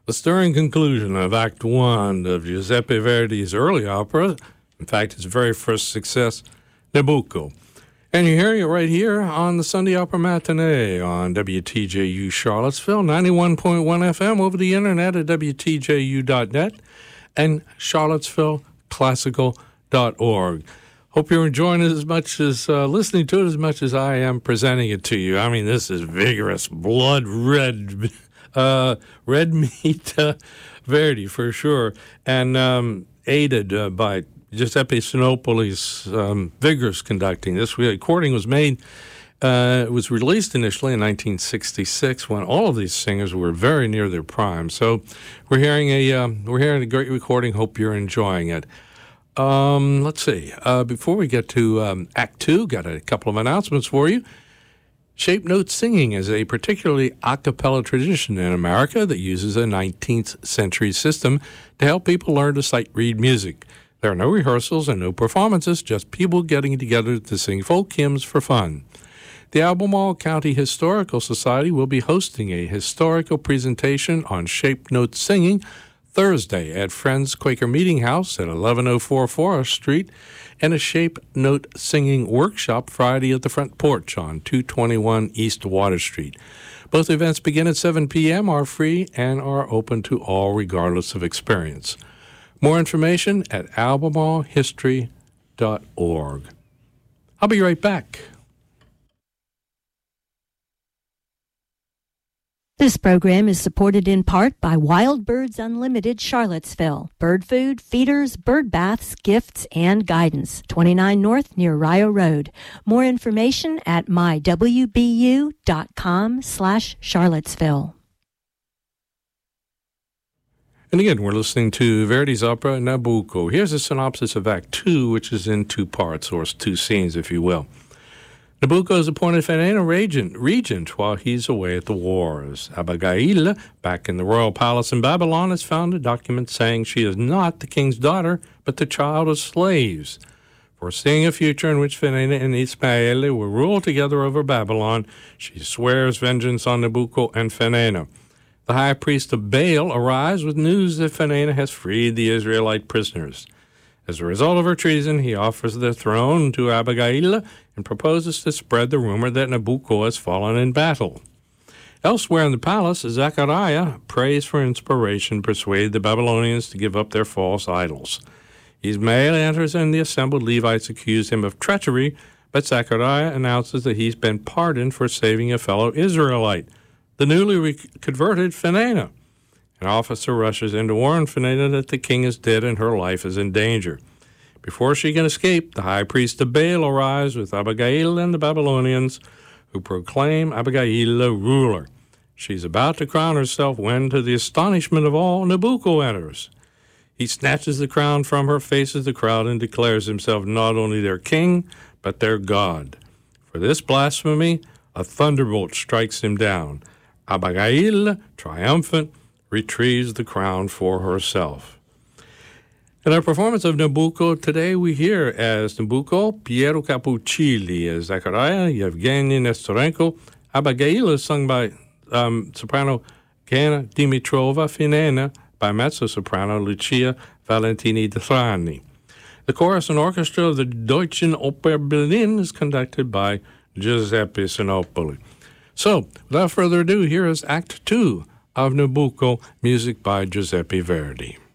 The stirring conclusion of Act One of Giuseppe Verdi's early opera, in fact, his very first success, Nabucco. And you're hearing it right here on the Sunday Opera Matinee on WTJU Charlottesville, 91.1 FM over the internet at WTJU.net and CharlottesvilleClassical.org. Hope you're enjoying it as much as listening to it as much as I am presenting it to you. I mean, this is vigorous, blood red meat Verdi for sure, and aided by Giuseppe Sinopoli's vigorous conducting. This recording was made, it was released initially in 1966 when all of these singers were very near their prime. So we're hearing a great recording. Hope you're enjoying it. Let's see. Before we get to Act Two, got a couple of announcements for you. Shape note singing is a particularly a cappella tradition in America that uses a 19th century system to help people learn to sight read music. There are no rehearsals and no performances, just people getting together to sing folk hymns for fun. The Albemarle County Historical Society will be hosting a historical presentation on shape note singing Thursday at Friends Quaker Meeting House at 1104 Forest Street, and a shape note singing workshop Friday at the Front Porch on 221 East Water Street. Both events begin at 7 p.m., are free, and are open to all regardless of experience. More information at albemarlehistory.org. I'll be right back. This program is supported in part by Wild Birds Unlimited Charlottesville. Bird food, feeders, bird baths, gifts, and guidance. 29 North near Rio Road. More information at mywbu.com/Charlottesville. And again, we're listening to Verdi's opera Nabucco. Here's a synopsis of Act Two, which is in two parts, or two scenes, if you will. Nabucco is appointed Fenena regent while he's away at the wars. Abigail, back in the royal palace in Babylon, has found a document saying she is not the king's daughter, but the child of slaves. Foreseeing a future in which Fenena and Ismaele will rule together over Babylon, she swears vengeance on Nabucco and Fenena. The high priest of Baal arrives with news that Fenena has freed the Israelite prisoners. As a result of her treason, he offers the throne to Abigail and proposes to spread the rumor that Nabucco has fallen in battle. Elsewhere in the palace, Zechariah prays for inspiration to persuade the Babylonians to give up their false idols. Ismael enters and the assembled Levites accuse him of treachery, but Zechariah announces that he's been pardoned for saving a fellow Israelite, the newly converted Fenena. An officer rushes in to warn Fenena that the king is dead and her life is in danger. Before she can escape, the high priest of Baal arrives with Abigail and the Babylonians, who proclaim Abigail ruler. She's about to crown herself when, to the astonishment of all, Nabucco enters. He snatches the crown from her, faces the crowd, and declares himself not only their king, but their god. For this blasphemy, a thunderbolt strikes him down. Abigail, triumphant, retrieves the crown for herself. In our performance of Nabucco today, we hear as Nabucco, Piero Capuccilli as Zechariah, Yevgeny Nestorenko. Abigail is sung by soprano Gana Dimitrova, Fenena by mezzo-soprano Lucia Valentini-Drani. The chorus and orchestra of the Deutschen Oper Berlin is conducted by Giuseppe Sinopoli. So, without further ado, here is Act Two of Nabucco, music by Giuseppe Verdi.